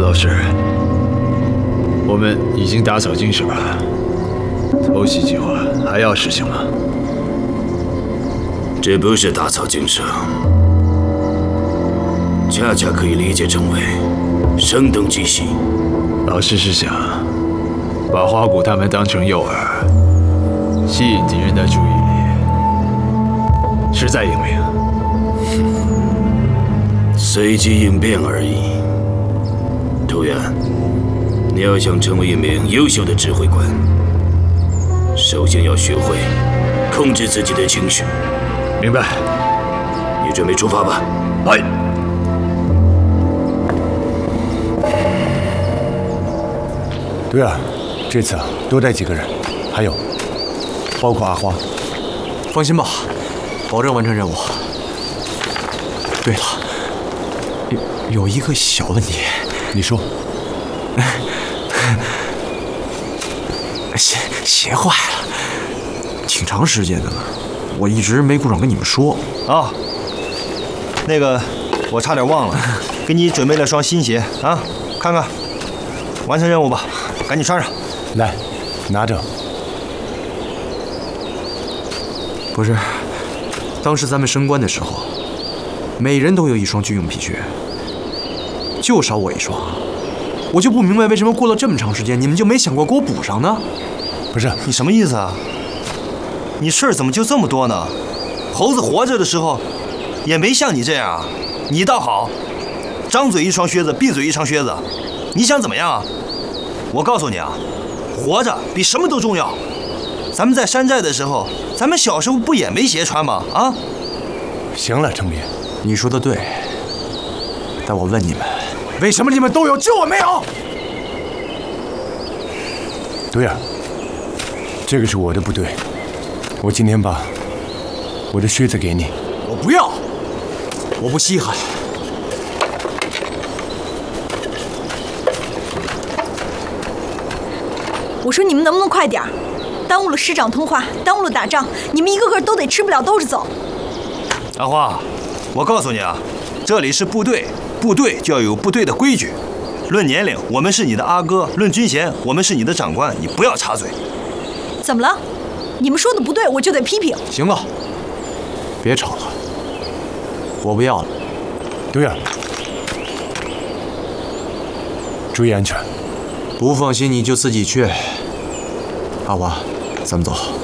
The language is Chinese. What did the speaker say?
老师，我们已经打草惊蛇了，偷袭计划还要实行吗？ 这不是打草惊蛇，恰恰可以理解成为声东击西。 老师是想把花骨他们当成诱饵，吸引敌人的注意力，势在应命。 随机应变而已。涂远，你要想成为一名优秀的指挥官，首先要学会控制自己的情绪。 明白。 你准备出发吧。 来。 对啊，这次多带几个人，还有，包括阿花。 放心吧，保证完成任务。对了，有一个小问题。 你说。 鞋坏了，挺长时间的了，我一直没顾上跟你们说。 啊，那个我差点忘了，给你准备了双新鞋啊，看看，完成任务吧，赶紧穿上。 来，拿着。 不是，当时咱们升官的时候，每人都有一双军用皮靴，就少我一双。我就不明白为什么过了这么长时间，你们就没想过给我补上呢？ 不是，你什么意思啊？你事儿怎么就这么多呢？猴子活着的时候也没像你这样，你倒好，张嘴一双靴子，闭嘴一双靴子，你想怎么样啊？我告诉你啊，活着比什么都重要。咱们在山寨的时候，咱们小时候不也没鞋穿吗？啊？ 行了，程斌， 你说的对，但我问你们， 为什么你们都有，就我没有？对呀，这个是我的部队，我今天把我的靴子给你。 我不要，我不稀罕。 我说你们能不能快点儿？耽误了师长通话，耽误了打仗，你们一个个都得吃不了兜着走。 阿花，我告诉你啊，这里是部队，部队就要有部队的规矩。论年龄，我们是你的阿哥；论军衔，我们是你的长官。你不要插嘴。 怎么了？你们说的不对，我就得批评。 行了，别吵了，我不要了。 对呀，注意安全。 不放心你就自己去。阿华，咱们走。